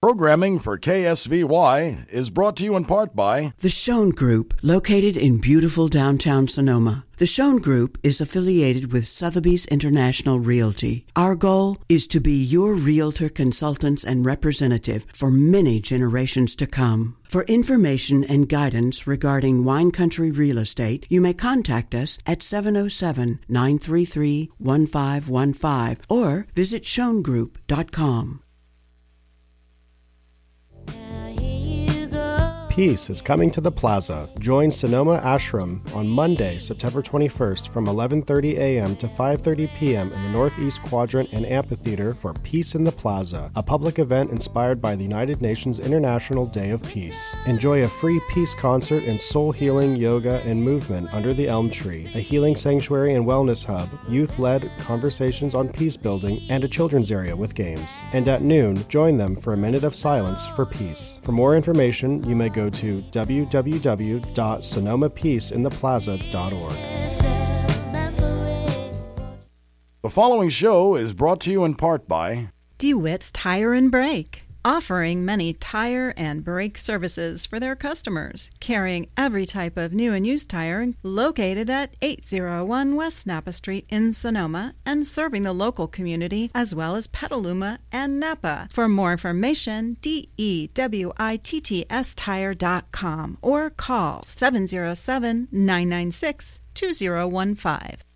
Programming for KSVY is brought to you in part by The Schoen Group, located in beautiful downtown Sonoma. The Schoen Group is affiliated with Sotheby's International Realty. Our goal is to be your realtor consultants and representative for many generations to come. For information and guidance regarding wine country real estate, you may contact us at 707-933-1515 or visit schoengroup.com. Peace is coming to the Plaza. Join Sonoma Ashram on Monday, September 21st from 11:30 a.m. to 5:30 p.m. in the Northeast Quadrant and Amphitheater for Peace in the Plaza, a public event inspired by the United Nations International Day of Peace. Enjoy a free peace concert and soul healing, yoga, and movement under the Elm Tree, a healing sanctuary and wellness hub, youth-led conversations on peace building, and a children's area with games. And at noon, join them for a minute of silence for peace. For more information, you may go to www.sonomapeaceintheplaza.org. The following show is brought to you in part by DeWitt's Tire and Brake, offering many tire and brake services for their customers, carrying every type of new and used tire, located at 801 West Napa Street in Sonoma, and serving the local community as well as Petaluma and Napa. For more information, DEWITTStire.com or call 707-996-2015.